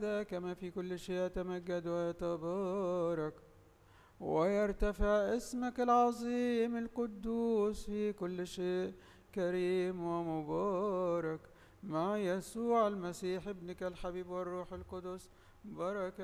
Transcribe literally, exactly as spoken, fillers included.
كما في كل شيء يتمجد ويتبارك ويرتفع اسمك العظيم القدوس في كل شيء كريم ومبارك مع يسوع المسيح ابنك الحبيب والروح القدس بركة